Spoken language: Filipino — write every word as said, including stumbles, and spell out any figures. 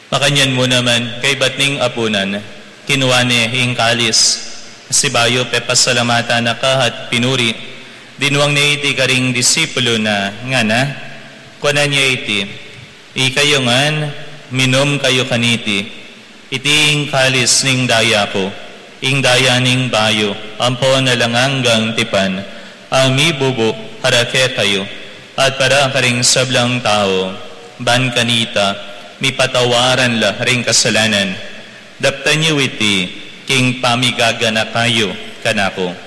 Makanyan mo naman kay batning apunan, kinuwane ing kalis, si bayo pepasalamata na kahat pinuri, dinuang na iti karing disipulo na nga na, kuanan niya iti, ikayo ngan, minom kayo kaniti, iti ing kalis ning daya ko, ing daya ning bayo, ampo na lang hanggang tipan, ami bubo, harake kayo, at para karing sablang tao, ban kanita, mi patawaran la ring kasalanan. Daptan niyo iti, king pamigaga na kayo kanako.